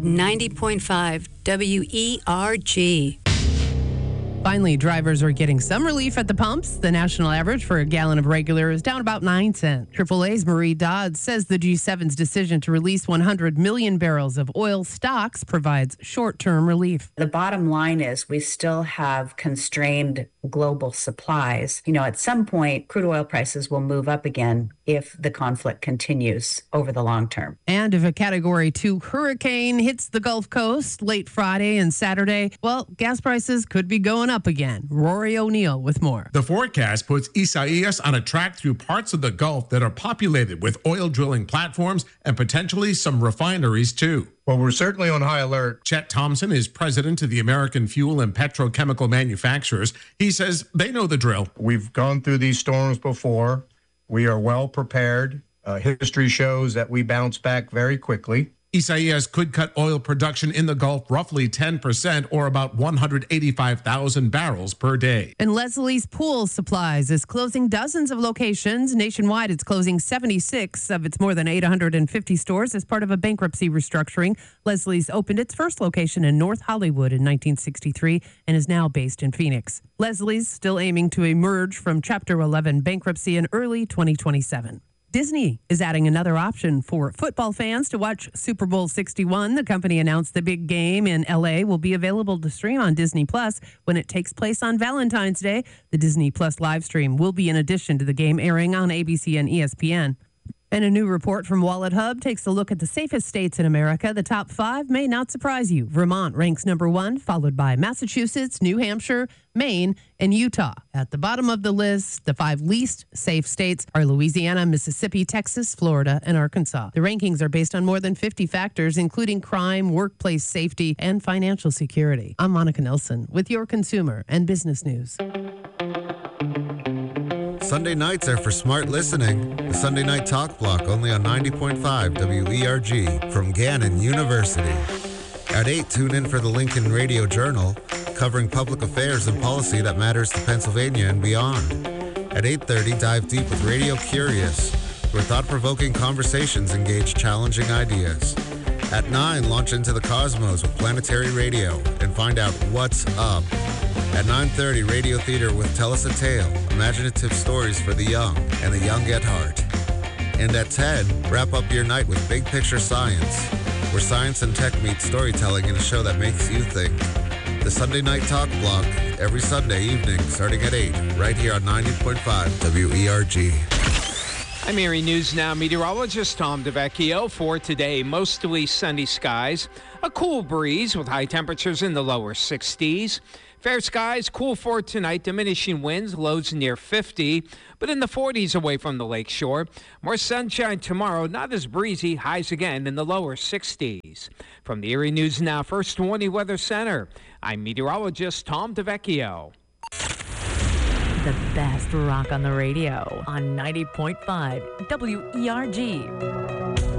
90.5 WERG. Finally, drivers are getting some relief at the pumps. The national average for a gallon of regular is down about 9 cents. AAA's Marie Dodds says the G7's decision to release 100 million barrels of oil stocks provides short-term relief. The bottom line is we still have constrained global supplies. At some point, crude oil prices will move up again if the conflict continues over the long term. And if a Category 2 hurricane hits the Gulf Coast late Friday and Saturday, well, gas prices could be going up again. Rory O'Neill with more. The forecast puts Isaias on a track through parts of the Gulf that are populated with oil drilling platforms and potentially some refineries too. Well, we're certainly on high alert. Chet Thompson is president of the American Fuel and Petrochemical Manufacturers. He says they know the drill. We've gone through these storms before. We are well prepared. History shows that we bounce back very quickly. Isaias could cut oil production in the Gulf roughly 10% or about 185,000 barrels per day. And Leslie's Pool Supplies is closing dozens of locations. Nationwide, it's closing 76 of its more than 850 stores as part of a bankruptcy restructuring. Leslie's opened its first location in North Hollywood in 1963 and is now based in Phoenix. Leslie's still aiming to emerge from Chapter 11 bankruptcy in early 2027. Disney is adding another option for football fans to watch Super Bowl 61. The company announced the big game in L.A. will be available to stream on Disney Plus when it takes place on Valentine's Day. The Disney Plus live stream will be in addition to the game airing on ABC and ESPN. And a new report from Wallet Hub takes a look at the safest states in America. The top 5 may not surprise you. Vermont ranks number 1, followed by Massachusetts, New Hampshire, Maine, and Utah. At the bottom of the list, the 5 least safe states are Louisiana, Mississippi, Texas, Florida, and Arkansas. The rankings are based on more than 50 factors, including crime, workplace safety, and financial security. I'm Monica Nelson with your consumer and business news. Sunday nights are for smart listening. The Sunday Night Talk Block, only on 90.5 WERG from Gannon University. At 8, tune in for the Lincoln Radio Journal, covering public affairs and policy that matters to Pennsylvania and beyond. At 8:30, dive deep with Radio Curious, where thought-provoking conversations engage challenging ideas. At 9, launch into the cosmos with Planetary Radio and find out what's up. At 9:30, Radio Theater with Tell Us a Tale, imaginative stories for the young and the young at heart. And at 10, wrap up your night with Big Picture Science, where science and tech meet storytelling in a show that makes you think. The Sunday Night Talk Block, every Sunday evening starting at 8, right here on 90.5 WERG. I'm Erie News Now meteorologist Tom DeVecchio. For today, mostly sunny skies, a cool breeze with high temperatures in the lower 60s. Fair skies, cool for tonight, diminishing winds, lows near 50, but in the 40s away from the lakeshore. More sunshine tomorrow, not as breezy, highs again in the lower 60s. From the Erie News Now First Warning Weather Center, I'm meteorologist Tom DeVecchio. The best rock on the radio on 90.5 WERG.